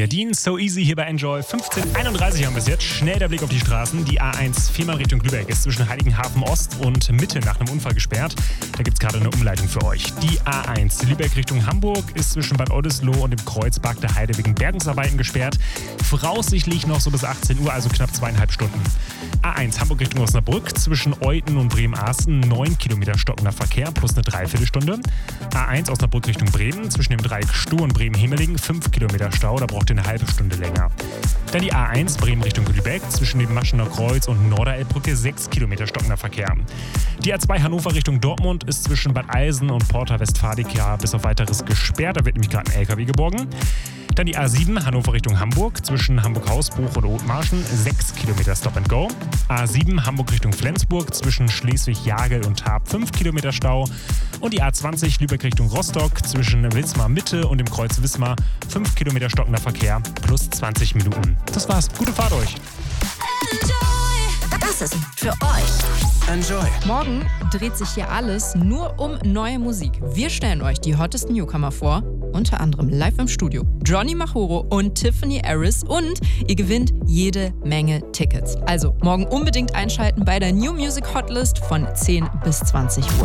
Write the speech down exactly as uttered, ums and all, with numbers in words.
Dean, So Easy hier bei Enjoy. fünfzehn Uhr einunddreißig haben wir bis jetzt. Schnell der Blick auf die Straßen. Die A eins viermal Richtung Lübeck ist zwischen Heiligenhafen Ost und Mitte nach einem Unfall gesperrt. Da gibt es gerade eine Umleitung für euch. Die A eins Lübeck Richtung Hamburg ist zwischen Bad Oldesloe und dem Kreuz Bagde Heide wegen Bergungsarbeiten gesperrt. Voraussichtlich noch so bis achtzehn Uhr, also knapp zweieinhalb Stunden. A eins Hamburg Richtung Osnabrück zwischen Euten und Bremen-Asten neun Kilometer stockender Verkehr plus eine Dreiviertelstunde. A eins Osnabrück Richtung Bremen zwischen dem Dreieck Stuh und Bremen-Hemelingen fünf Kilometer Stau, da braucht ihr eine halbe Stunde länger. Dann die A eins Bremen Richtung Lübeck zwischen dem Maschener Kreuz und Norderelbbrücke sechs Kilometer stockender Verkehr. Die A zwei Hannover Richtung Dortmund ist zwischen Bad Eilsen und Porta Westfalica bis auf weiteres gesperrt, da wird nämlich gerade ein L K W geborgen. Dann die A sieben Hannover Richtung Hamburg zwischen Hamburg-Hausbruch und Othmarschen sechs Kilometer Stop and Go. A sieben Hamburg Richtung Flensburg zwischen Schleswig-Jagel und Tarp fünf Kilometer Stau. Und die A zwanzig Lübeck Richtung Rostock zwischen Wismar Mitte und dem Kreuz Wismar fünf Kilometer stockender Verkehr plus zwanzig Minuten. Das war's. Gute Fahrt euch. Das ist für euch. Enjoy. Morgen dreht sich hier alles nur um neue Musik. Wir stellen euch die hottesten Newcomer vor, unter anderem live im Studio. Johnny Majoro und Tiffany Harris und ihr gewinnt jede Menge Tickets. Also morgen unbedingt einschalten bei der New Music Hotlist von zehn bis zwanzig Uhr.